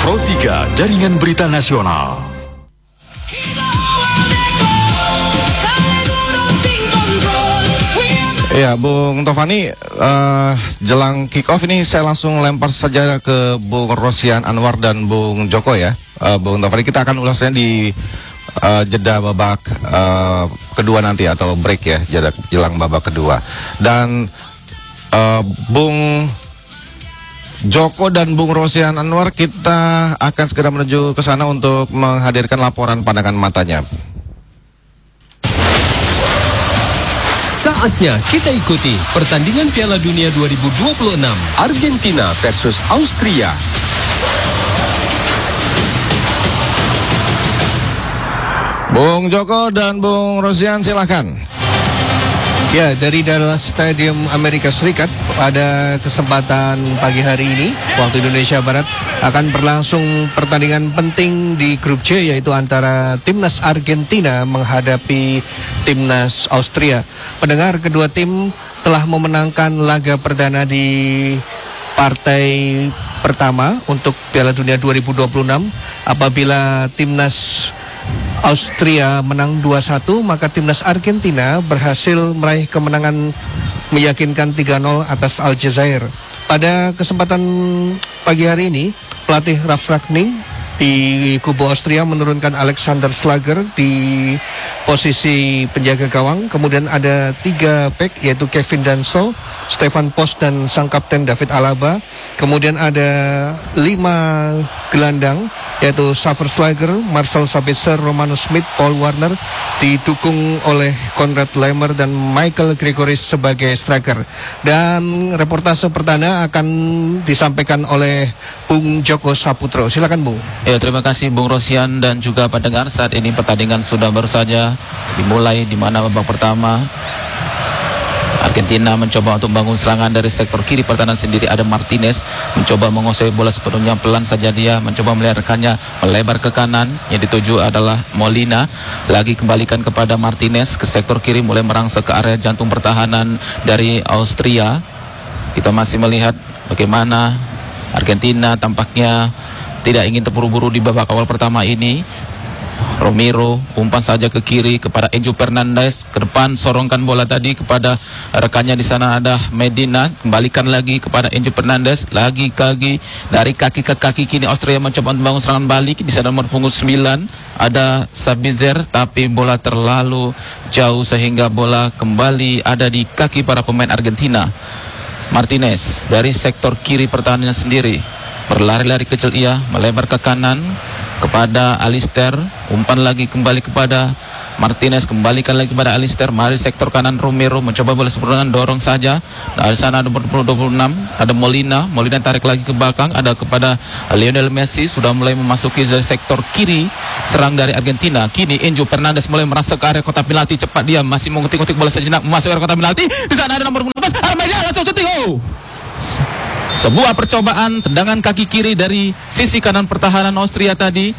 Pro 3 Jaringan Berita Nasional. Ya, Bung Tovani, jelang kick off ini saya langsung lempar saja ke Bung Rosian Anwar dan Bung Joko ya. Bung Tovani, kita akan ulasnya di jeda babak kedua nanti atau break ya, jeda jelang babak kedua. Dan Bung Joko dan Bung Rosian Anwar, kita akan segera menuju ke sana untuk menghadirkan laporan pandangan matanya. Saatnya kita ikuti pertandingan Piala Dunia 2026 Argentina versus Austria. Bung Joko dan Bung Rosian, silakan. Ya, dari Dallas Stadium Amerika Serikat pada kesempatan pagi hari ini waktu Indonesia Barat akan berlangsung pertandingan penting di grup C, yaitu antara timnas Argentina menghadapi timnas Austria. Pendengar, kedua tim telah memenangkan laga perdana di partai pertama untuk Piala Dunia 2026 apabila timnas Austria menang 2-1, maka timnas Argentina berhasil meraih kemenangan meyakinkan 3-0 atas Aljazair. Pada kesempatan pagi hari ini, pelatih Ralf Rangnick di kubu Austria menurunkan Alexander Schlager di posisi penjaga gawang. Kemudian ada 3 bek, yaitu Kevin Danso, Stefan Post dan sang kapten David Alaba. Kemudian ada 5 gelandang, yaitu Xaver Schlager, Marcel Sabitzer, Romano Schmid, Paul Warner, didukung oleh Konrad Laimer dan Michael Gregoris sebagai striker. Dan reportase perdana akan disampaikan oleh Bung Joko Saputro. Silakan, Bung. Ya, terima kasih Bung Rosian dan juga pendengar. Saat ini pertandingan sudah baru saja dimulai, di mana babak pertama Argentina mencoba untuk membangun serangan dari sektor kiri pertahanan sendiri. Ada Martinez mencoba menguasai bola sepenuhnya, pelan saja dia mencoba meliarkannya melebar ke kanan. Yang dituju adalah Molina, lagi kembalikan kepada Martinez ke sektor kiri, mulai merangsek ke area jantung pertahanan dari Austria. Kita masih melihat bagaimana Argentina tampaknya tidak ingin terburu-buru di babak awal pertama ini. Romero umpan saja ke kiri kepada Enzo Fernandez, ke depan sorongkan bola tadi kepada rekannya di sana ada Medina, kembalikan lagi kepada Enzo Fernandez, lagi dari kaki ke kaki. Kini Austria mencoba membangun serangan balik. Di sana nomor punggung 9 ada Sabitzer, tapi bola terlalu jauh sehingga bola kembali ada di kaki para pemain Argentina. Martinez dari sektor kiri pertahanannya sendiri berlari-lari kecil, ia melebar ke kanan kepada Alister, umpan lagi kembali kepada Martinez, kembalikan lagi kepada Alister. Mari sektor kanan Romero mencoba bola sepenuhnya, dorong saja. Dari sana ada nomor 26 ada Molina tarik lagi ke belakang, ada kepada Lionel Messi, sudah mulai memasuki dari sektor kiri serang dari Argentina. Kini Enzo Fernandez mulai merasa ke area kotak penalti, cepat dia masih mengutik-utik bola sejenak memasuki area kotak penalti. Di sana ada nomor 12 Almeida, langsung shooting. Sebuah percobaan tendangan kaki kiri dari sisi kanan pertahanan Austria tadi.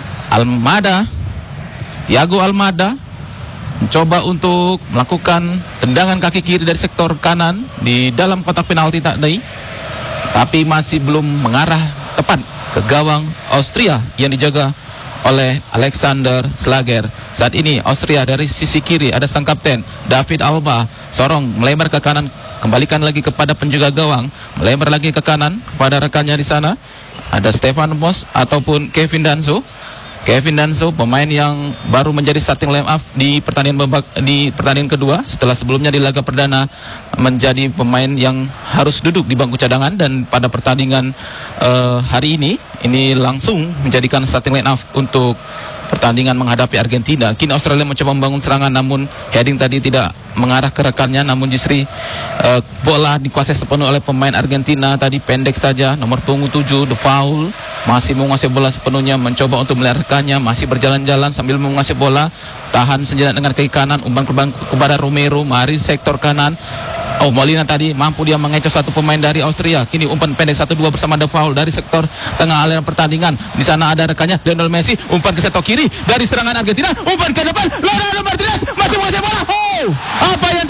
Thiago Almada mencoba untuk melakukan tendangan kaki kiri dari sektor kanan di dalam kotak penalti tadi, tapi masih belum mengarah tepat ke gawang Austria yang dijaga oleh Alexander Schlager. Saat ini Austria dari sisi kiri ada sang kapten David Alaba, sorong melebar ke kanan, kembalikan lagi kepada penjaga gawang, melebar lagi ke kanan kepada rekannya di sana ada Stefan Post ataupun Kevin Danso, pemain yang baru menjadi starting line up di pertandingan kedua setelah sebelumnya di laga perdana menjadi pemain yang harus duduk di bangku cadangan, dan pada pertandingan hari ini langsung menjadikan starting line up untuk pertandingan menghadapi Argentina. Kini Australia mencoba membangun serangan, namun heading tadi tidak mengarah ke rekannya, namun justru bola dikuasai sepenuh oleh pemain Argentina tadi, pendek saja. Nomor punggung 7 The Foul masih menguasai bola sepenuhnya, mencoba untuk melarikannya, masih berjalan-jalan sambil menguasai bola, tahan sejenak dengan kaki kanan, umpan kepada Romero, mari sektor kanan. Molina tadi mampu dia mengecoh satu pemain dari Austria. Kini umpan pendek 1-2 bersama The Foul dari sektor tengah aliran pertandingan. Di sana ada rekannya Lionel Messi, umpan ke sektor kiri dari serangan Argentina, umpan ke depan, Lautaro Martinez masih menguasai bola. Apa yang terjadi?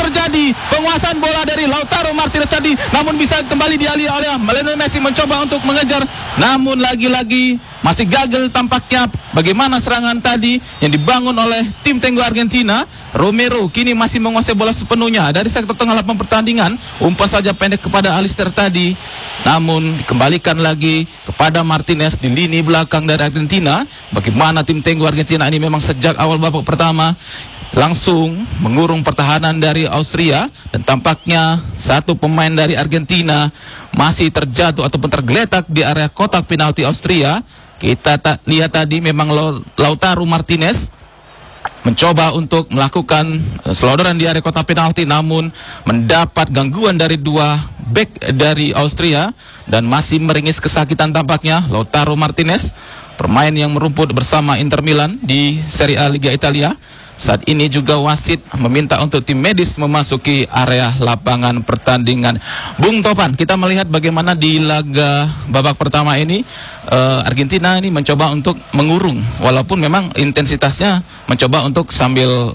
lagi penguasaan bola dari Lautaro Martinez tadi, namun bisa kembali dialih oleh Lionel Messi mencoba untuk mengejar, namun lagi-lagi masih gagal tampaknya. Bagaimana serangan tadi yang dibangun oleh tim Tenggo Argentina. Romero kini masih menguasai bola sepenuhnya dari sektor tengah lapangan pertandingan, umpan saja pendek kepada Alister tadi, namun dikembalikan lagi kepada Martinez di lini belakang dari Argentina. Bagaimana tim Tenggo Argentina ini memang sejak awal babak pertama langsung mengurung pertahanan dari Austria, dan tampaknya satu pemain dari Argentina masih terjatuh ataupun tergeletak di area kotak penalti Austria. Kita lihat tadi memang Lautaro Martinez mencoba untuk melakukan selodoran di area kotak penalti, namun mendapat gangguan dari dua bek dari Austria dan masih meringis kesakitan tampaknya. Lautaro Martinez, pemain yang merumput bersama Inter Milan di Serie A Liga Italia. Saat ini juga wasit meminta untuk tim medis memasuki area lapangan pertandingan. Bung Topan, kita melihat bagaimana di laga babak pertama ini Argentina ini mencoba untuk mengurung, walaupun memang intensitasnya mencoba untuk sambil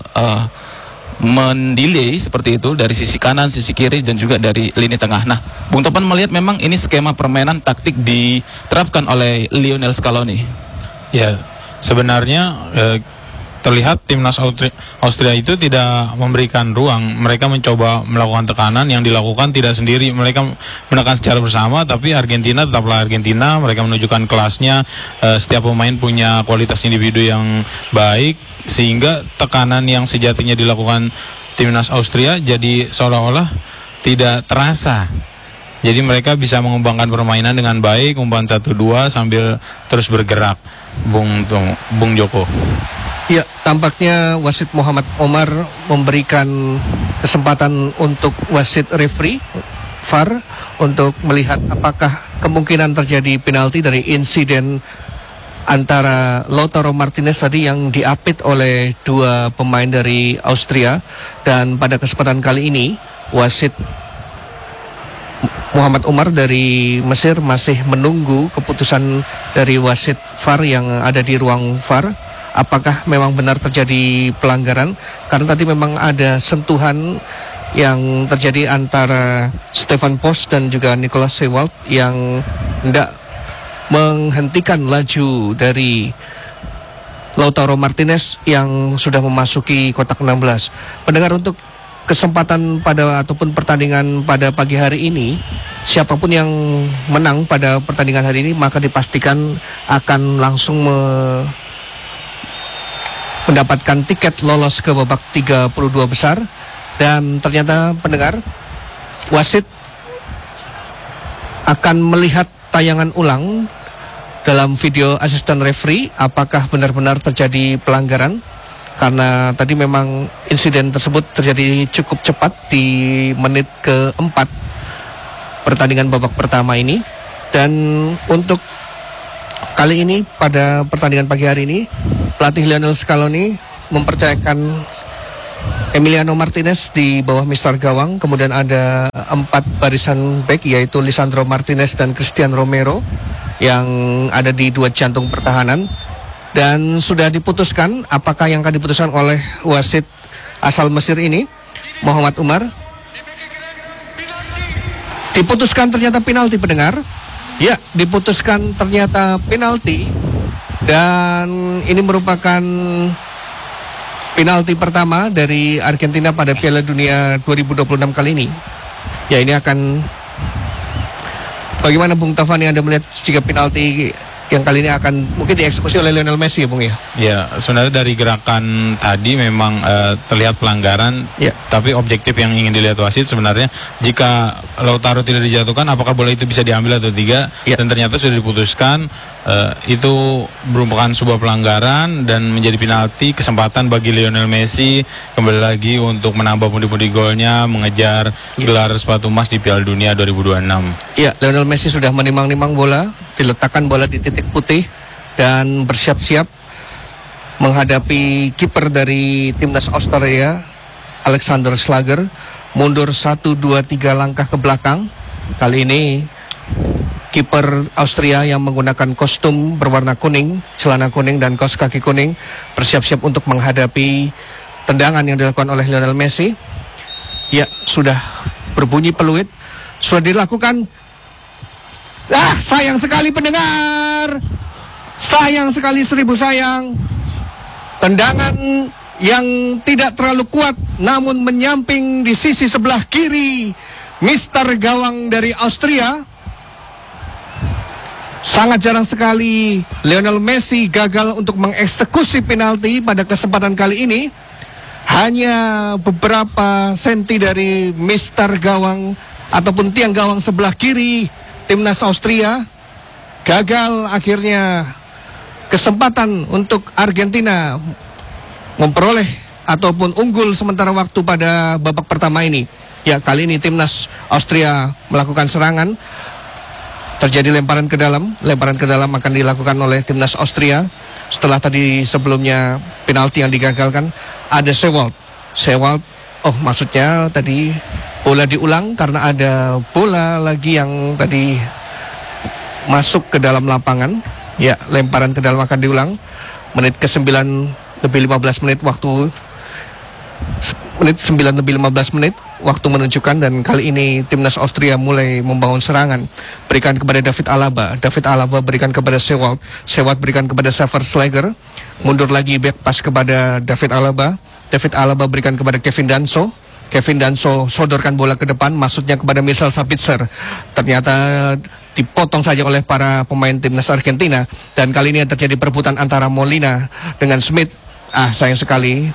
mendelay seperti itu dari sisi kanan, sisi kiri, dan juga dari lini tengah. Nah, Bung Topan melihat memang ini skema permainan taktik diterapkan oleh Lionel Scaloni. Ya, sebenarnya terlihat timnas Austria itu tidak memberikan ruang. Mereka mencoba melakukan tekanan yang dilakukan tidak sendiri. Mereka menekan secara bersama, tapi Argentina tetaplah Argentina. Mereka menunjukkan kelasnya. Setiap pemain punya kualitas individu yang baik, sehingga tekanan yang sejatinya dilakukan timnas Austria jadi seolah-olah tidak terasa. Jadi mereka bisa mengembangkan permainan dengan baik, umpan 1-2 sambil terus bergerak. Bung Joko. Ya, tampaknya wasit Muhammad Omar memberikan kesempatan untuk wasit referee VAR untuk melihat apakah kemungkinan terjadi penalti dari insiden antara Lautaro Martinez tadi yang diapit oleh dua pemain dari Austria. Dan pada kesempatan kali ini wasit Muhammad Omar dari Mesir masih menunggu keputusan dari wasit VAR yang ada di ruang VAR, apakah memang benar terjadi pelanggaran. Karena tadi memang ada sentuhan yang terjadi antara Stefan Post dan juga Nicolas Sewald yang hendak menghentikan laju dari Lautaro Martinez yang sudah memasuki kotak 16. Pendengar, untuk kesempatan ataupun pertandingan pada pagi hari ini, siapapun yang menang pada pertandingan hari ini maka dipastikan akan langsung mendapatkan tiket lolos ke babak 32 besar. Dan ternyata pendengar, wasit akan melihat tayangan ulang dalam video asisten referee apakah benar-benar terjadi pelanggaran, karena tadi memang insiden tersebut terjadi cukup cepat di menit keempat pertandingan babak pertama ini. Dan untuk kali ini pada pertandingan pagi hari ini, pelatih Lionel Scaloni mempercayakan Emiliano Martinez di bawah mister gawang. Kemudian ada 4 barisan back, yaitu Lisandro Martinez dan Christian Romero yang ada di dua jantung pertahanan. Dan sudah diputuskan apakah yang akan diputuskan oleh wasit asal Mesir ini, Muhammad Umar. Diputuskan ternyata penalti, pendengar. Ya, diputuskan ternyata penalti. Dan ini merupakan penalti pertama dari Argentina pada Piala Dunia 2026 kali ini. Ya, ini akan, bagaimana Bung Tafani Anda melihat jika penalti yang kali ini akan mungkin dieksekusi oleh Lionel Messi ya Bung ya? Ya, sebenarnya dari gerakan tadi memang terlihat pelanggaran, ya. Tapi objektif yang ingin dilihat wasit sebenarnya jika Lautaro tidak dijatuhkan, apakah bola itu bisa diambil atau tidak? Ya. Dan ternyata sudah diputuskan itu merupakan sebuah pelanggaran dan menjadi penalti, kesempatan bagi Lionel Messi kembali lagi untuk menambah pundi-pundi golnya, mengejar gelar sepatu emas di Piala Dunia 2026. Ya, Lionel Messi sudah menimang-nimang bola, diletakkan bola di titik putih dan bersiap-siap menghadapi kiper dari timnas Austria, Alexander Schlager. Mundur 1, 2, 3 langkah ke belakang. Kali ini kiper Austria yang menggunakan kostum berwarna kuning, celana kuning dan kaos kaki kuning, bersiap-siap untuk menghadapi tendangan yang dilakukan oleh Lionel Messi. Ya, sudah berbunyi peluit, sudah dilakukan. Sayang sekali pendengar. Sayang sekali, seribu sayang. Tendangan yang tidak terlalu kuat, namun menyamping di sisi sebelah kiri Mister gawang dari Austria. Sangat jarang sekali Lionel Messi gagal untuk mengeksekusi penalti pada kesempatan kali ini. Hanya beberapa senti dari Mister gawang ataupun tiang gawang sebelah kiri timnas Austria. Gagal akhirnya kesempatan untuk Argentina memperoleh ataupun unggul sementara waktu pada babak pertama ini. Ya, kali ini timnas Austria melakukan serangan. Terjadi lemparan ke dalam. Lemparan ke dalam akan dilakukan oleh timnas Austria. Setelah tadi sebelumnya penalti yang digagalkan, ada Sewald. Maksudnya tadi bola diulang karena ada bola lagi yang tadi masuk ke dalam lapangan. Ya, lemparan ke dalam akan diulang. Menit ke-9 lebih 15 menit waktu. Menit 9 lebih 15 menit waktu menunjukkan, dan kali ini timnas Austria mulai membangun serangan. Berikan kepada David Alaba berikan kepada Sewald berikan kepada Schwarzenegger. Mundur lagi, back pass kepada David Alaba berikan kepada Kevin Danso sodorkan bola ke depan, maksudnya kepada Michel Sabitzer. Ternyata dipotong saja oleh para pemain timnas Argentina, dan kali ini terjadi perebutan antara Molina dengan Smith. Sayang sekali,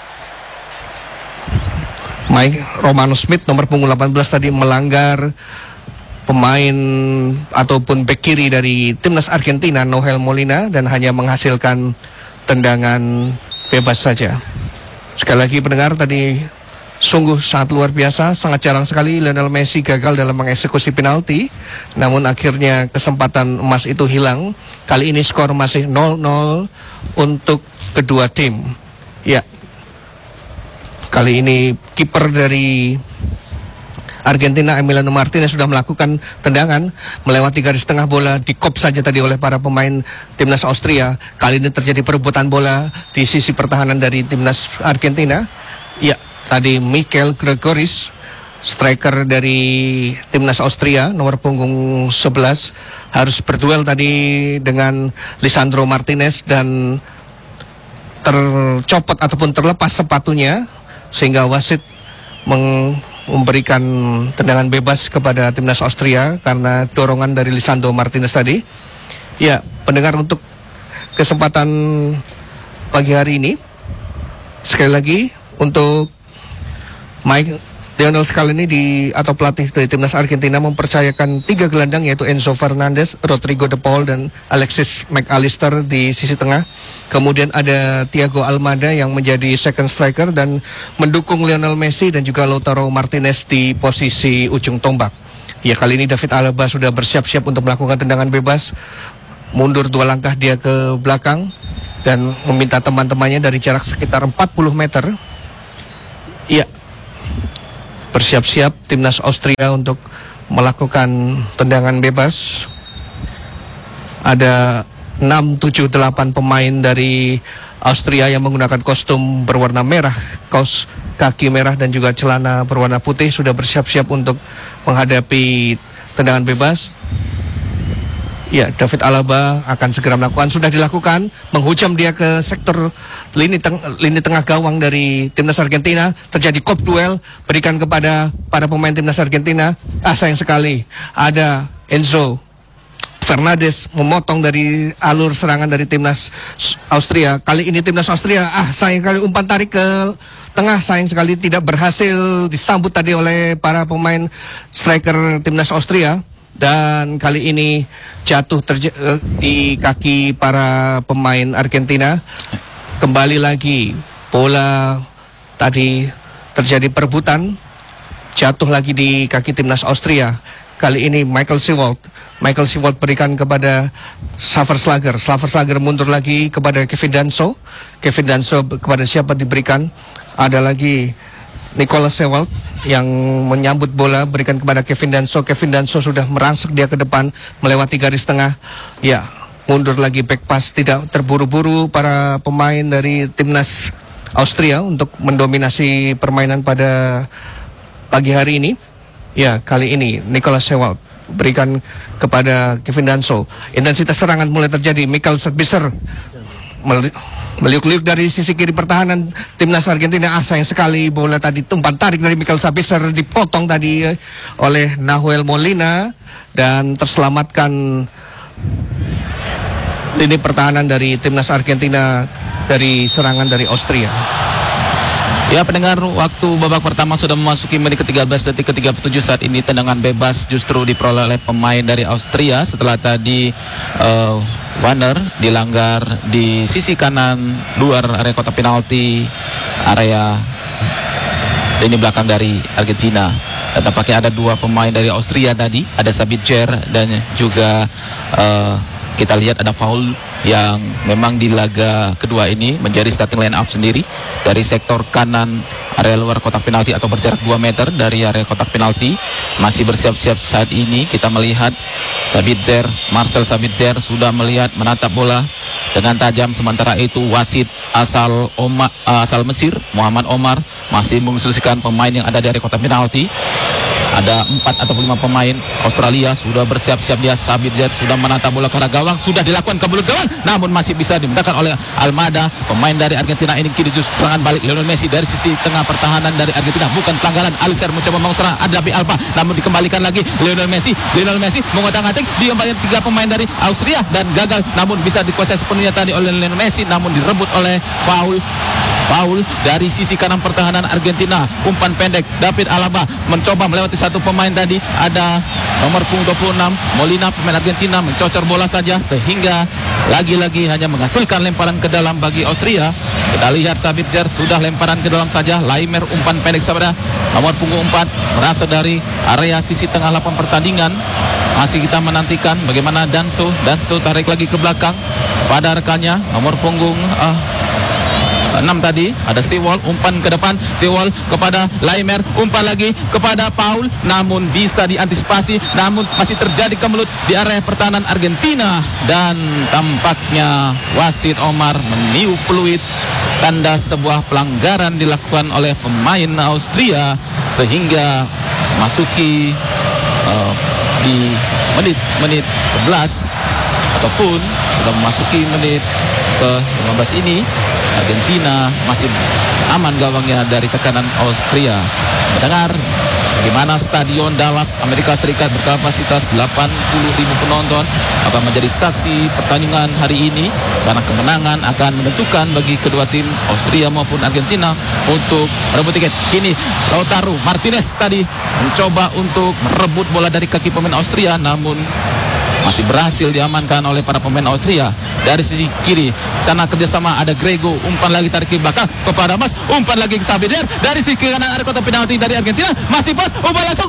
Romano Smith nomor punggung 18 tadi melanggar pemain ataupun bek kiri dari timnas Argentina, Noel Molina, dan hanya menghasilkan tendangan bebas saja. Sekali lagi pendengar, tadi sungguh sangat luar biasa, sangat jarang sekali Lionel Messi gagal dalam mengeksekusi penalti, namun akhirnya kesempatan emas itu hilang. Kali ini skor masih 0-0 untuk kedua tim. Ya, kali ini kiper dari Argentina, Emiliano Martinez, sudah melakukan tendangan melewati garis tengah. Bola dikop saja tadi oleh para pemain timnas Austria. Kali ini terjadi perebutan bola di sisi pertahanan dari timnas Argentina. Ya, tadi Michael Gregoris, striker dari timnas Austria, nomor punggung 11, harus berduel tadi dengan Lisandro Martinez dan tercopot ataupun terlepas sepatunya, sehingga wasit memberikan tendangan bebas kepada timnas Austria karena dorongan dari Lisandro Martinez tadi. Ya, pendengar, untuk kesempatan pagi hari ini, sekali lagi untuk Lionel Scaloni atau pelatih dari timnas Argentina mempercayakan 3 gelandang, yaitu Enzo Fernandez, Rodrigo de Paul, dan Alexis McAllister di sisi tengah. Kemudian ada Thiago Almada yang menjadi second striker dan mendukung Lionel Messi dan juga Lautaro Martinez di posisi ujung tombak. Ya, kali ini David Alaba sudah bersiap-siap untuk melakukan tendangan bebas. Mundur 2 langkah dia ke belakang dan meminta teman-temannya dari jarak sekitar 40 meter. Ya, bersiap-siap timnas Austria untuk melakukan tendangan bebas. Ada 6, 7, 8 pemain dari Austria yang menggunakan kostum berwarna merah, kaos kaki merah dan juga celana berwarna putih, sudah bersiap-siap untuk menghadapi tendangan bebas. Ya, David Alaba akan segera melakukan, sudah dilakukan, menghujam dia ke sektor lini tengah gawang dari timnas Argentina. Terjadi kop duel, berikan kepada para pemain timnas Argentina. Sayang sekali, ada Enzo Fernandez memotong dari alur serangan dari timnas Austria. Kali ini timnas Austria, sayang sekali umpan tarik ke tengah, sayang sekali tidak berhasil disambut tadi oleh para pemain striker timnas Austria. Dan kali ini jatuh di kaki para pemain Argentina. Kembali lagi bola tadi terjadi perebutan, jatuh lagi di kaki timnas Austria. Kali ini Michael Sewald berikan kepada Schwarzenegger mundur lagi kepada Kevin Danso kepada siapa diberikan? Ada lagi Nicolas Sewald yang menyambut bola, berikan kepada Kevin Danso sudah merangsek dia ke depan melewati garis tengah. Ya, mundur lagi, back pass, tidak terburu-buru para pemain dari timnas Austria untuk mendominasi permainan pada pagi hari ini. Ya, kali ini Nicolas Sewald berikan kepada Kevin Danso. Intensitas serangan mulai terjadi. Michael Sabitzer meliuk-liuk dari sisi kiri pertahanan timnas Argentina. Sayang sekali bola tadi umpan tarik dari Michael Sabitzer dipotong tadi oleh Nahuel Molina dan terselamatkan lini pertahanan dari timnas Argentina dari serangan dari Austria. Ya, pendengar, waktu babak pertama sudah memasuki menit ke-13 detik ke-37. Saat ini tendangan bebas justru diperoleh oleh pemain dari Austria setelah tadi Warner dilanggar di sisi kanan luar area kotak penalti, area lini belakang dari Argentina. Dan tampaknya ada dua pemain dari Austria tadi, ada Sabitzer dan juga kita lihat ada foul yang memang di laga kedua ini menjadi starting line up sendiri dari sektor kanan area luar kotak penalti atau berjarak 2 meter dari area kotak penalti. Masih bersiap-siap saat ini kita melihat Sabitzer, Marcel Sabitzer sudah melihat menatap bola dengan tajam. Sementara itu wasit asal Mesir, Muhammad Omar, masih menginstruksikan pemain yang ada di area kotak penalti. Ada 4 atau 5 pemain Australia sudah bersiap-siap. Dia Sabitzer sudah menatap bola ke arah gawang, sudah dilakukan ke mulut gawang, namun masih bisa dimintakan oleh Almada, pemain dari Argentina. Ini kiri justru serangan balik Lionel Messi dari sisi tengah pertahanan dari Argentina, bukan pelanggaran. Alisser mencoba membangun serangan, ada David Alba, namun dikembalikan lagi Lionel Messi mengotak-atik, diumpankan 3 pemain dari Austria dan gagal, namun bisa dikuasai sepenuhnya tadi oleh Lionel Messi, namun direbut oleh foul dari sisi kanan pertahanan Argentina. Umpan pendek David Alaba mencoba melewati satu pemain tadi, ada nomor punggung 26 Molina, pemain Argentina, mencocor bola saja sehingga lagi-lagi hanya menghasilkan lemparan ke dalam bagi Austria. Kita lihat Sabitzer sudah lemparan ke dalam saja. Laimer umpan pendek kepada nomor punggung 4 berasal dari area sisi tengah lapangan pertandingan. Masih kita menantikan bagaimana Danso tarik lagi ke belakang pada rekannya nomor punggung 6 tadi, ada Sewald, umpan ke depan, Sewald kepada Laimer, umpan lagi kepada Paul, namun bisa diantisipasi, namun masih terjadi kemelut di area pertahanan Argentina dan tampaknya wasit Omar meniup peluit tanda sebuah pelanggaran dilakukan oleh pemain Austria sehingga masuki di menit 11 ataupun sudah memasuki menit ke-15 ini. Argentina masih aman gawangnya dari tekanan Austria. Mendengar bagaimana Stadion Dallas Amerika Serikat berkapasitas 80.000 penonton akan menjadi saksi pertandingan hari ini, karena kemenangan akan menentukan bagi kedua tim Austria maupun Argentina untuk merebut tiket. Kini Lautaro Martinez tadi mencoba untuk merebut bola dari kaki pemain Austria, namun masih berhasil diamankan oleh para pemain Austria. Dari sisi kiri sana kerjasama ada Grego, umpan lagi tarik ke belakang kepada Mas, umpan lagi ke Sabitzer dari sisi kanan area kotak penalti dari Argentina, masih pas, umpan langsung,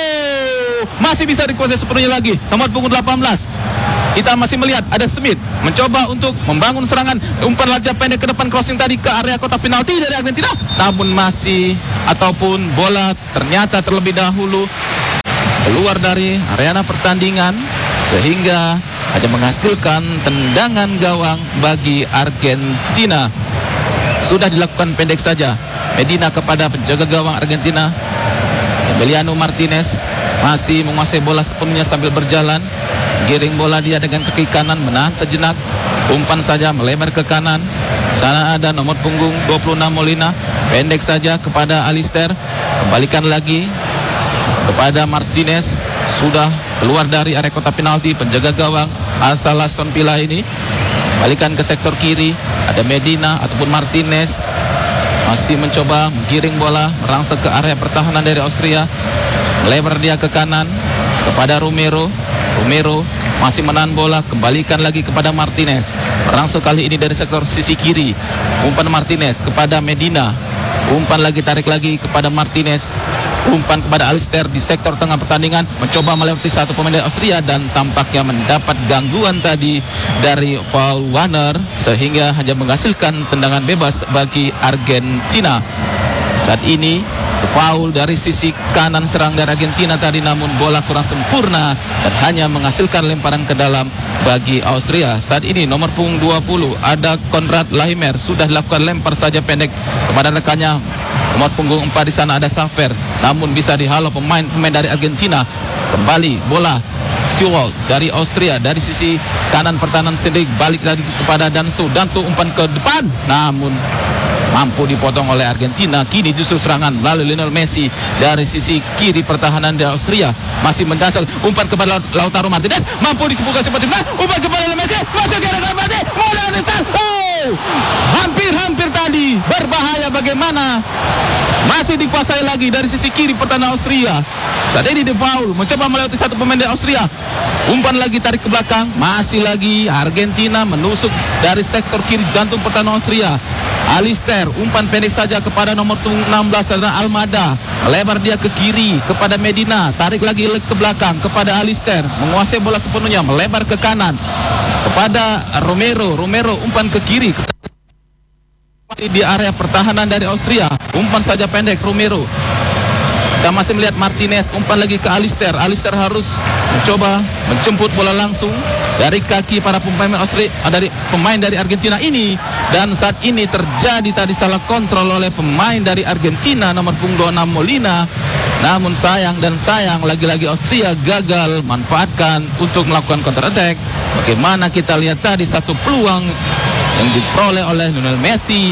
masih bisa dikuasai sepenuhnya lagi nomor punggung 18. Kita masih melihat ada Smith mencoba untuk membangun serangan, umpan lajak pendek ke depan, crossing tadi ke area kotak penalti dari Argentina, namun masih ataupun bola ternyata terlebih dahulu keluar dari arena pertandingan sehingga hanya menghasilkan tendangan gawang bagi Argentina. Sudah dilakukan pendek saja. Medina kepada penjaga gawang Argentina, Emiliano Martinez masih menguasai bola sepenuhnya sambil berjalan. Giring bola dia dengan kaki kanan, menahan sejenak, umpan saja melebar ke kanan. Sana ada nomor punggung 26 Molina, pendek saja kepada Alister, kembalikan lagi kepada Martinez, sudah keluar dari area kotak penalti. Penjaga gawang asal Aston Villa ini balikan ke sektor kiri, ada Medina ataupun Martinez masih mencoba menggiring bola merangsek ke area pertahanan dari Austria, melebar dia ke kanan kepada Romero masih menahan bola, kembalikan lagi kepada Martinez, merangsek kali ini dari sektor sisi kiri, umpan Martinez kepada Medina, umpan lagi tarik lagi kepada Martinez, umpan kepada Alister di sektor tengah pertandingan, mencoba melewati satu pemain dari Austria dan tampaknya mendapat gangguan tadi dari foul Warner sehingga hanya menghasilkan tendangan bebas bagi Argentina. Saat ini foul dari sisi kanan serang dari Argentina tadi, namun bola kurang sempurna dan hanya menghasilkan lemparan ke dalam bagi Austria. Saat ini nomor punggung 20 ada Konrad Laimer, sudah dilakukan lempar saja pendek kepada rekannya Nomor punggung 4 di sana ada Safer, namun bisa dihalau pemain dari Argentina. Kembali bola Sewell dari Austria, dari sisi kanan pertahanan sendiri, balik lagi kepada Danso umpan ke depan, namun mampu dipotong oleh Argentina. Kini justru serangan lalu Lionel Messi dari sisi kiri pertahanan dari Austria masih mendasar, umpan kepada Lautaro Martinez, mampu dibuka seperti mana, umpan kepada Messi, masuk ke dalam Messi, hampir tadi berbahaya, bagaimana masih dikuasai lagi dari sisi kiri pertahanan Austria. Saat ini De Paul mencoba melewati satu pemain dari Austria, umpan lagi tarik ke belakang, masih lagi Argentina menusuk dari sektor kiri jantung pertahanan Austria. Alister, umpan pendek saja kepada nomor 16 adalah Almada, melebar dia ke kiri kepada Medina, tarik lagi ke belakang kepada Alister, menguasai bola sepenuhnya, melebar ke kanan kepada Romero, umpan ke kiri di area pertahanan dari Austria, umpan saja pendek Romero. Kita masih melihat Martinez, umpan lagi ke Alister harus mencoba menjemput bola langsung dari kaki para pemain Austria, dari pemain dari Argentina ini, dan saat ini terjadi tadi salah kontrol oleh pemain dari Argentina nomor punggung 26 Molina. Namun sayang lagi-lagi Austria gagal manfaatkan untuk melakukan counter attack. Bagaimana kita lihat tadi satu peluang yang diperoleh oleh Lionel Messi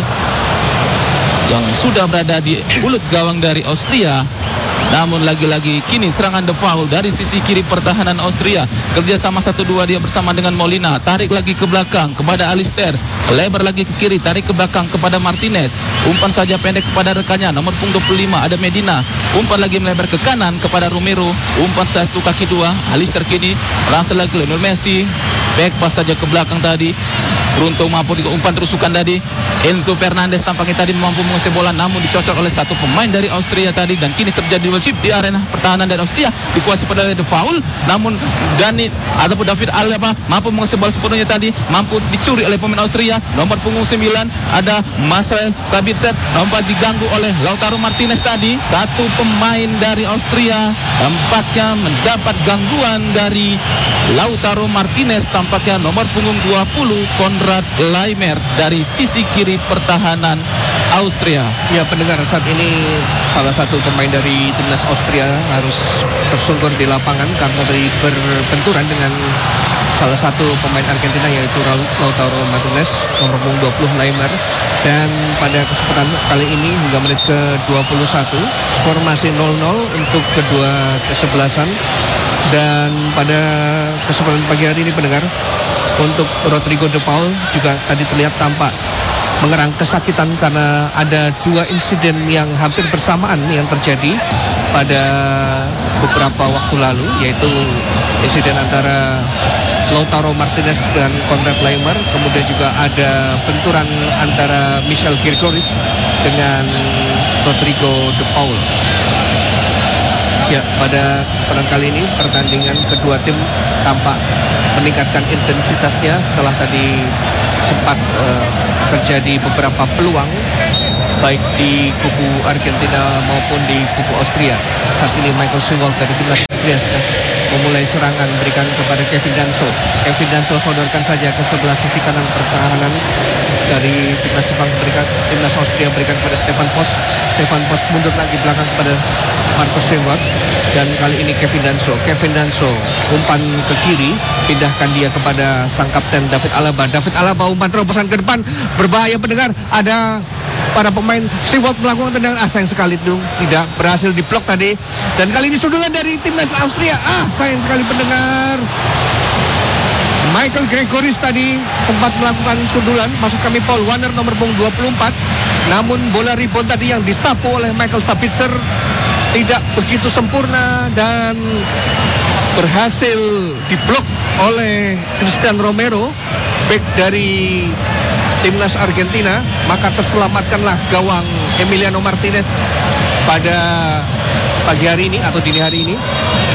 yang sudah berada di mulut gawang dari Austria. Namun lagi-lagi kini serangan De Paul dari sisi kiri pertahanan Austria, kerjasama 1-2 dia bersama dengan Molina, tarik lagi ke belakang kepada Alister, lebar lagi ke kiri, tarik ke belakang kepada Martinez, umpan saja pendek kepada rekannya nomor punggung 25 ada Medina, umpan lagi melebar ke kanan kepada Romero, umpan satu kaki dua, Alister kini langsung lagi Lionel Messi, back pass saja ke belakang tadi, beruntung mampu di umpan terusukan tadi. Enzo Fernandez tampaknya tadi mampu menguasai bola, namun dicocok oleh satu pemain dari Austria tadi, dan kini terjadi duel chip di arena pertahanan dari Austria, dikuasai pada De Paul, namun David Alaba mampu menguasai bola sepenuhnya tadi, mampu dicuri oleh pemain Austria, nomor punggung 9 ada Marcel Sabitzer, nampak diganggu oleh Lautaro Martinez tadi. Satu pemain dari Austria tampaknya mendapat gangguan dari Lautaro Martinez, tampaknya nomor punggung 20 Konrad Laimer dari sisi kiri pertahanan Austria. Ya, pendengar, saat ini salah satu pemain dari timnas Austria harus tersungkur di lapangan karena dari berbenturan dengan salah satu pemain Argentina, yaitu Lautaro Martinez, nomor punggung 20 Laimer. Dan pada kesempatan kali ini hingga menit ke-21 skor masih 0-0 untuk kedua kesebelasan. Dan pada kesempatan pagi hari ini, pendengar, untuk Rodrigo De Paul juga tadi terlihat tampak mengerang kesakitan karena ada dua insiden yang hampir bersamaan yang terjadi pada beberapa waktu lalu, yaitu insiden antara Lautaro Martinez dan Konrad Laimer, kemudian juga ada benturan antara Michel Gregoris dengan Rodrigo De Paul. Ya, pada kesempatan kali ini pertandingan kedua tim tampak meningkatkan intensitasnya setelah tadi sempat terjadi beberapa peluang baik di kubu Argentina maupun di kubu Austria. Saat ini Michael Sewell dari timnas Austria sudah memulai serangan, berikan kepada Kevin Danso. Kevin Danso sodorkan saja ke sebelah sisi kanan pertahanan dari timnas Jepang, timnas Austria berikan kepada Stefan Post. Stefan Post mundur lagi belakang kepada Marcus Sewell, dan kali ini Kevin Danso umpan ke kiri, pindahkan dia kepada sang kapten David Alaba, umpan terobosan ke depan, berbahaya pendengar, ada para pemain Sewell melakukan tendangan, sayang sekali itu tidak berhasil diblok tadi, dan kali ini sundulan dari timnas Austria, sayang sekali pendengar. Michael Gregoris tadi sempat melakukan sundulan, maksud kami Paul Warner nomor punggung 24, namun bola rebound tadi yang disapu oleh Michael Sabitzer tidak begitu sempurna dan berhasil diblok oleh Cristian Romero, bek dari timnas Argentina. Maka terselamatkanlah gawang Emiliano Martinez pada pagi hari ini atau dini hari ini.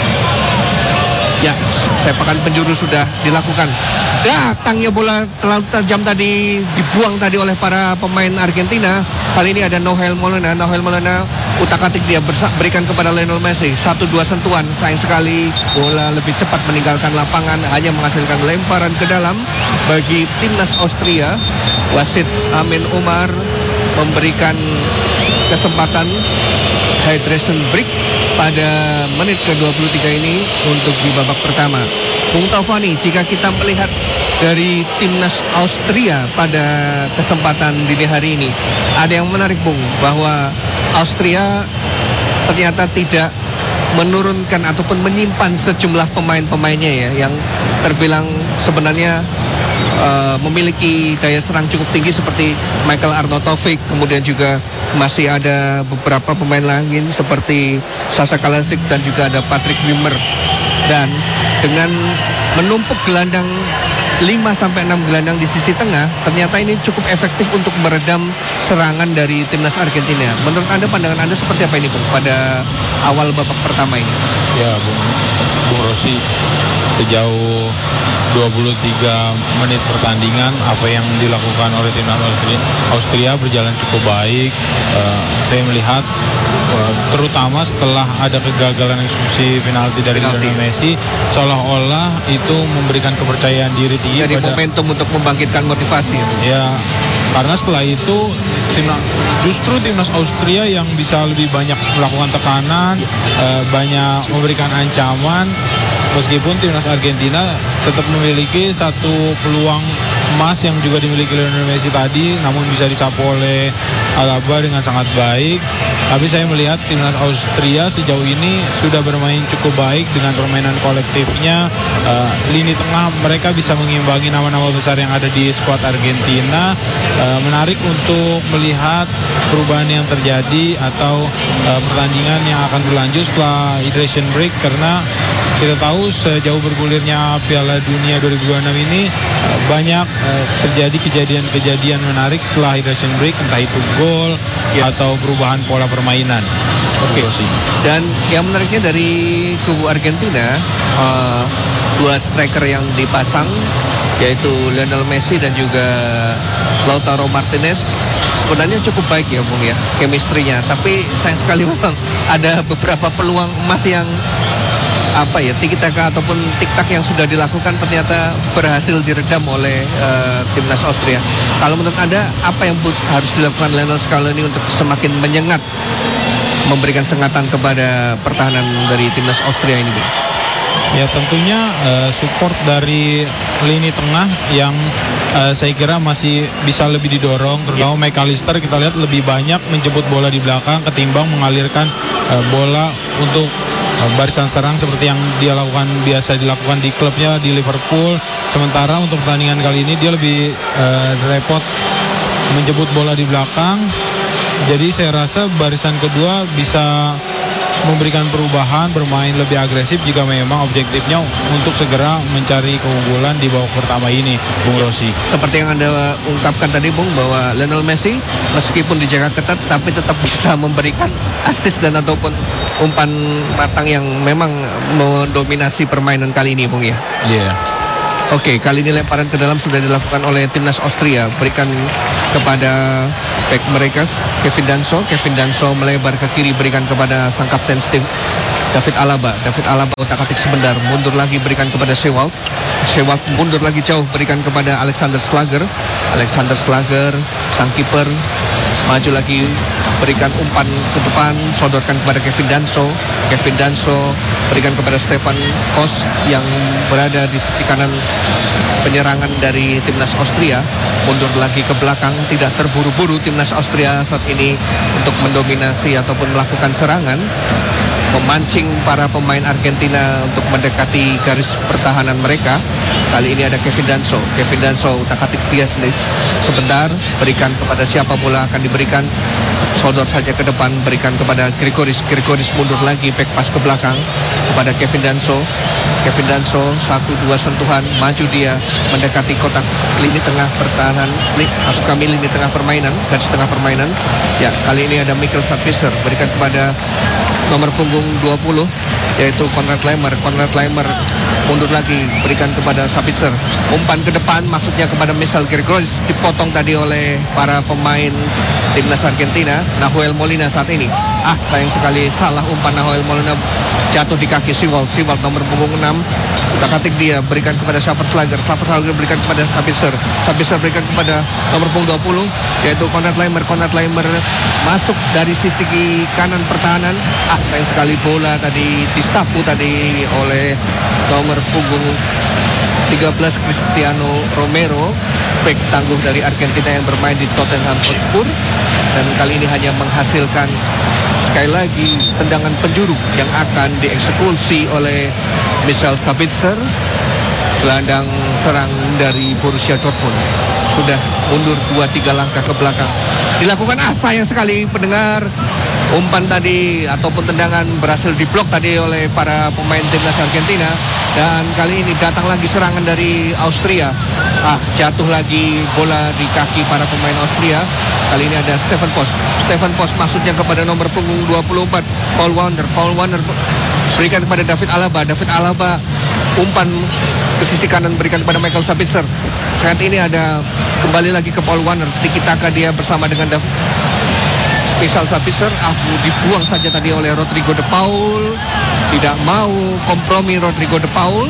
Ya, sepakan penjuru sudah dilakukan. Datangnya bola terlalu tajam tadi, dibuang tadi oleh para pemain Argentina. Kali ini ada Noel Molina utak-atik dia berikan kepada Lionel Messi. 1-2 sentuhan, sayang sekali bola lebih cepat meninggalkan lapangan, hanya menghasilkan lemparan ke dalam bagi timnas Austria. Wasit Amin Umar memberikan kesempatan hydration break pada menit ke-23 ini untuk di babak pertama. Bung Taufani, jika kita melihat dari timnas Austria pada kesempatan dini hari ini, ada yang menarik Bung, bahwa Austria ternyata tidak menurunkan ataupun menyimpan sejumlah pemain-pemainnya ya, yang terbilang sebenarnya memiliki daya serang cukup tinggi seperti Michael Arnautovic, kemudian juga masih ada beberapa pemain lain seperti Sasa Kalasic dan juga ada Patrick Wimmer. Dan dengan menumpuk gelandang 5-6 gelandang di sisi tengah, ternyata ini cukup efektif untuk meredam serangan dari timnas Argentina. Menurut Anda, pandangan Anda seperti apa ini Bung pada awal babak pertama ini? Ya, Bung Rosi, sejauh 23 menit pertandingan, apa yang dilakukan oleh timnas Austria berjalan cukup baik. Saya melihat terutama setelah ada kegagalan eksekusi penalti dari Lionel Messi, seolah-olah itu memberikan kepercayaan diri tinggi jadi momentum untuk membangkitkan motivasi. Ya, karena setelah itu justru timnas Austria yang bisa lebih banyak melakukan tekanan, banyak memberikan ancaman, meskipun timnas Argentina tetap memiliki satu peluang emas yang juga dimiliki Lionel Messi tadi, namun bisa disapu oleh Alaba dengan sangat baik. Tapi saya melihat timnas Austria sejauh ini sudah bermain cukup baik dengan permainan kolektifnya. Lini tengah mereka bisa mengimbangi nama-nama besar yang ada di skuad Argentina. Menarik untuk melihat perubahan yang terjadi atau pertandingan yang akan berlanjut setelah hydration break, karena kita tahu sejauh bergulirnya Piala Dunia 2026 ini banyak terjadi kejadian-kejadian menarik setelah hydration break, entah itu gol atau perubahan pola permainan. Oke. Dan yang menariknya dari kubu Argentina, dua striker yang dipasang yaitu Lionel Messi dan juga Lautaro Martinez sebenarnya cukup baik ya Bung ya, chemistry-nya. Tapi sayang sekali memang ada beberapa peluang emas yang tiki-taka ataupun tik-tak yang sudah dilakukan ternyata berhasil diredam oleh timnas Austria. Kalau menurut Anda, apa yang harus dilakukan Lionel Scaloni untuk semakin menyengat, memberikan sengatan kepada pertahanan dari timnas Austria ini, Bung? Ya, tentunya support dari lini tengah yang saya kira masih bisa lebih didorong, terutama McAllister kita lihat lebih banyak menjemput bola di belakang ketimbang mengalirkan bola untuk barisan serang seperti yang dia lakukan, biasa dilakukan di klubnya di Liverpool. Sementara untuk pertandingan kali ini dia lebih repot menjemput bola di belakang. Jadi saya rasa barisan kedua bisa memberikan perubahan, bermain lebih agresif jika memang objektifnya untuk segera mencari keunggulan di babak pertama ini, Bung Rosi. Seperti yang Anda ungkapkan tadi, Bung, bahwa Lionel Messi meskipun dijaga ketat tapi tetap bisa memberikan assist dan ataupun umpan matang yang memang mendominasi permainan kali ini, Bung ya. Iya. Oke, kali ini lemparan ke dalam sudah dilakukan oleh timnas Austria. Berikan kepada back mereka Kevin Danso melebar ke kiri, berikan kepada sang kapten David Alaba otak-atik sebentar, mundur lagi, berikan kepada Sewald mundur lagi jauh, berikan kepada Alexander Schlager, sang kiper maju lagi, berikan umpan ke depan, sodorkan kepada Kevin Danso berikan kepada Stefan Kos yang berada di sisi kanan penyerangan dari timnas Austria. Mundur lagi ke belakang, tidak terburu-buru timnas Austria saat ini untuk mendominasi ataupun melakukan serangan, memancing para pemain Argentina untuk mendekati garis pertahanan mereka. Kali ini ada Kevin Danso utak-atik dia sendiri sebentar, berikan kepada siapa bola akan diberikan, sodor saja ke depan, berikan kepada Grigoris mundur lagi, back pass ke belakang kepada Kevin Danso, 1-2 sentuhan, maju dia mendekati kotak lini tengah pertahanan, lini tengah permainan, garis tengah permainan. Ya, kali ini ada Mikkel Sabitzer, berikan kepada nomor punggung 20 yaitu Konrad Laimer mundur lagi, berikan kepada Sabitzer, umpan ke depan maksudnya kepada Michel Grigoris, dipotong tadi oleh para pemain timnas Argentina. Nahuel Molina saat ini sayang sekali salah umpan Nahuel Molina, jatuh di kaki Siwald nomor punggung 6, utak-atik dia berikan kepada Slager berikan kepada Sabitzer berikan kepada nomor punggung 20 yaitu Konrad Laimer masuk dari sisi kanan pertahanan. Sayang sekali bola tadi disapu tadi oleh nomor punggung 13 Cristiano Romero, bek tangguh dari Argentina yang bermain di Tottenham Hotspur, dan kali ini hanya menghasilkan sekali lagi tendangan penjuru yang akan dieksekusi oleh Michel Sabitzer, gelandang serang dari Borussia Dortmund. Sudah mundur 2-3 langkah ke belakang. Dilakukan sayang sekali pendengar, umpan tadi ataupun tendangan berhasil diblok tadi oleh para pemain timnas Argentina, dan kali ini datang lagi serangan dari Austria. Jatuh lagi bola di kaki para pemain Austria. Kali ini ada Stefan Post maksudnya kepada nomor punggung 24 Paul Warner berikan kepada David Alaba umpan ke sisi kanan berikan kepada Michael Sabitzer. Saat ini ada kembali lagi ke Paul Warner, tiki-taka dia bersama dengan Michel Sabitzer. Dibuang saja tadi oleh Rodrigo de Paul. Tidak mau kompromi Rodrigo de Paul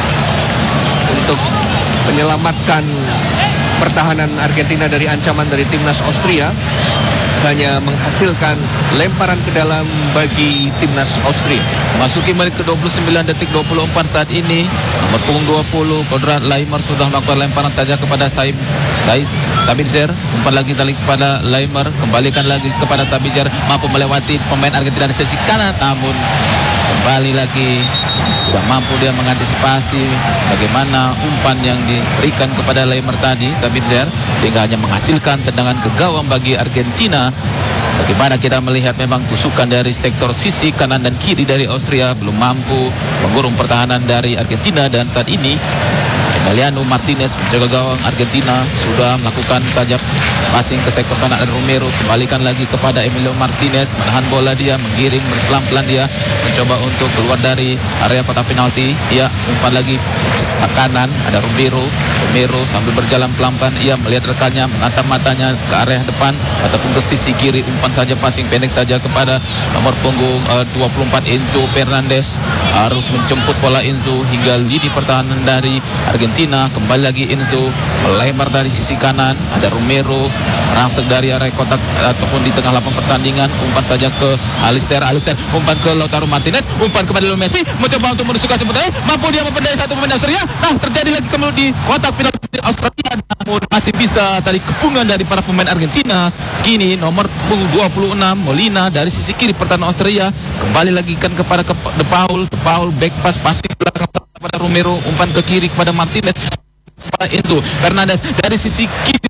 untuk menyelamatkan pertahanan Argentina dari ancaman dari timnas Austria. Hanya menghasilkan lemparan ke dalam bagi timnas Austria. Masuki menit ke-29 detik 24 saat ini, nomor punggung 20 Konrad Laimer sudah melakukan lemparan saja kepada Sabitzer. Umpan lagi tali kepada Laimer, kembalikan lagi kepada Sabitzer, mampu melewati pemain Argentina di sisi kanan, namun kembali lagi tidak mampu dia mengantisipasi bagaimana umpan yang diberikan kepada Laimer tadi, Sabitzer, sehingga hanya menghasilkan tendangan ke gawang bagi Argentina. Bagaimana kita melihat memang tusukan dari sektor sisi kanan dan kiri dari Austria belum mampu mengurung pertahanan dari Argentina, dan saat ini Emiliano Martinez menjaga gawang Argentina sudah melakukan saja passing ke sektor kanan dan Romero, kembalikan lagi kepada Emiliano Martinez, menahan bola dia, menggiring pelan-pelan dia mencoba untuk keluar dari area kotak penalti. Ia umpan lagi ke kanan, ada Romero sambil berjalan pelan-pelan ia melihat rekannya, menatap matanya ke area depan ataupun ke sisi kiri, umpan saja passing pendek saja kepada nomor punggung 24 Enzo Fernandez, harus menjemput bola Enzo hingga lini pertahanan dari Argentina. Kembali lagi Enzo melebar dari sisi kanan, ada Romero merangsek dari area kotak ataupun di tengah lapangan pertandingan, umpan saja ke Alister, umpan ke Lautaro Martinez, umpan kepada Lionel Messi, mencoba untuk menusukkan sebenarnya, mampu dia memperdaya satu pemain Austria. Terjadi lagi kembali di kotak penalti Australia, namun masih bisa tadi kepungan dari para pemain Argentina. Kini nomor punggung 26 Molina dari sisi kiri pertahanan Austria, kembali lagi kan kepada De Paul back pass passing belakang kepada Romero, umpan ke kiri kepada Martinez, kepada Enzo Fernandez dari sisi kiri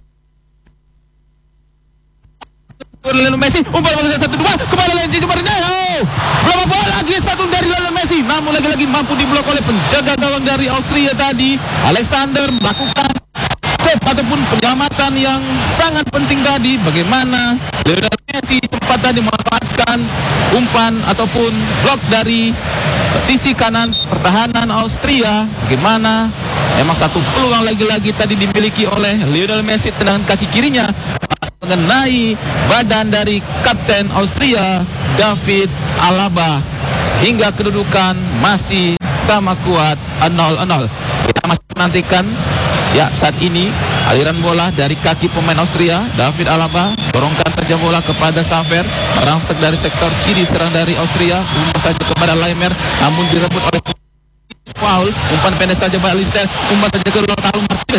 Lionel Messi, umpan ke 1-2 kembali lagi berapa bola lagi satu dari Lionel Messi, namun lagi-lagi mampu diblok oleh penjaga gawang dari Austria tadi. Alexander melakukan save ataupun penyelamatan yang sangat penting tadi. Bagaimana Lionel Messi sempat tadi memanfaatkan umpan ataupun blok dari sisi kanan pertahanan Austria. Bagaimana memang satu peluang lagi-lagi tadi dimiliki oleh Lionel Messi, tendangan kaki kirinya mengenai badan dari kapten Austria David Alaba, sehingga kedudukan masih sama kuat 0-0. Kita masih menantikan ya saat ini aliran bola dari kaki pemain Austria. David Alaba dorongkan saja bola kepada Saver, merangsek dari sektor kiri serang dari Austria, umpan saja kepada Laimer, namun direbut oleh foul. Umpan pendek saja kepada Alister, umpan saja ke Lautaro Martinez.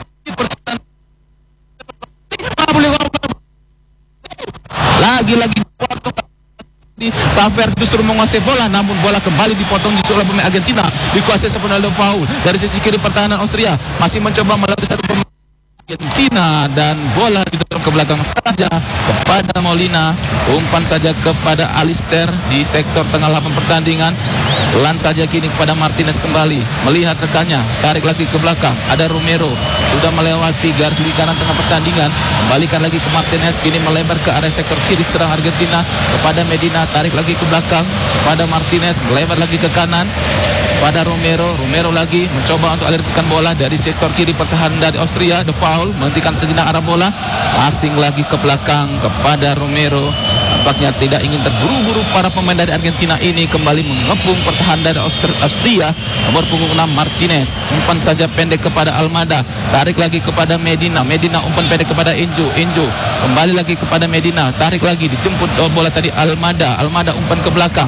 Lagi-lagi Saver justru menguasai bola, namun bola kembali dipotong justru oleh pemain Argentina, dikuasai sepenuhnya oleh foul dari sisi kiri pertahanan Austria, masih mencoba melalui satu pemain Argentina dan bola didorong ke belakang saja kepada Molina, umpan saja kepada Alister di sektor tengah lapangan pertandingan. Pelan saja kini kepada Martinez, kembali melihat rekannya, tarik lagi ke belakang, ada Romero sudah melewati garis di kanan tengah pertandingan, kembalikan lagi ke Martinez, kini melebar ke area sektor kiri serang Argentina kepada Medina, tarik lagi ke belakang kepada Martinez, melebar lagi ke kanan, kepada Romero lagi mencoba untuk alirkan bola dari sektor kiri pertahanan dari Austria. The foul menghentikan sejenak arah bola, passing lagi ke belakang kepada Romero. Nampaknya tidak ingin terburu-buru para pemain dari Argentina ini kembali mengepung pertahanan dari Austria. Nomor punggung 6 Martinez, umpan saja pendek kepada Almada, tarik lagi kepada Medina umpan pendek kepada Injo kembali lagi kepada Medina, tarik lagi, dijemput bola tadi Almada umpan ke belakang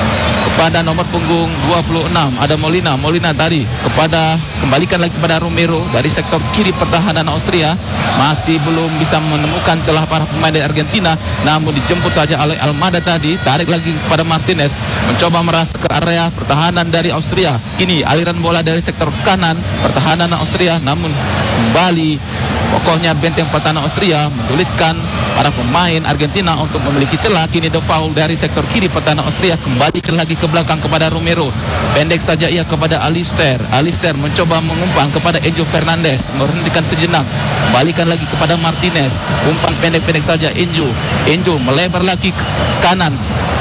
kepada nomor punggung 26 ada Molina tadi kembalikan lagi kepada Romero dari sektor kiri pertahanan Austria. Masih belum bisa menemukan celah para pemain dari Argentina, namun dijemput saja oleh Almada tadi, tarik lagi kepada Martinez, mencoba merasa ke area pertahanan dari Austria. Kini aliran bola dari sektor kanan pertahanan Austria, namun kembali pokoknya benteng pertahanan Austria menyulitkan para pemain Argentina untuk memiliki celah. Kini the foul dari sektor kiri pertahanan Austria, kembalikan lagi ke belakang kepada Romero, pendek saja ia kepada Alister mencoba mengumpan kepada Enzo Fernandez, menghentikan sejenak, kembalikan lagi kepada Martinez, umpan pendek-pendek saja Enzo melebar lagi ke kanan.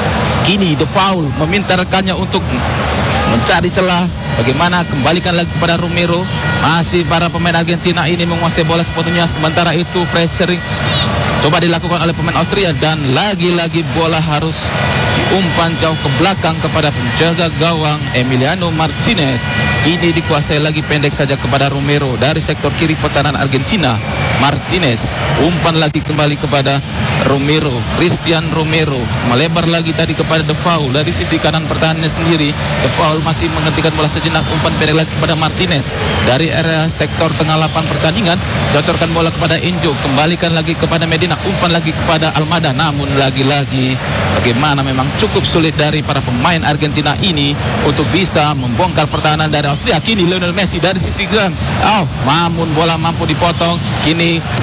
Kini the foul meminta rekannya untuk mencari celah. Bagaimana, kembalikan lagi kepada Romero. Masih para pemain Argentina ini menguasai bola sepenuhnya. Sementara itu pressing coba dilakukan oleh pemain Austria, dan lagi-lagi bola harus umpan jauh ke belakang kepada penjaga gawang Emiliano Martinez. Ini dikuasai lagi pendek saja kepada Romero dari sektor kiri pertahanan Argentina. Martinez umpan lagi kembali kepada Romero, Christian Romero melebar lagi tadi kepada The Foul dari sisi kanan pertahanannya sendiri. The Foul masih menghentikan bola sejenak, umpan pendek lagi kepada Martinez dari area sektor tengah lapangan pertandingan, cocorkan bola kepada Injo, kembalikan lagi kepada Medina, umpan lagi kepada Almada. Namun lagi-lagi bagaimana, memang cukup sulit dari para pemain Argentina ini untuk bisa membongkar pertahanan dari Austria. Kini Lionel Messi dari sisi gelang, namun bola mampu dipotong. Kini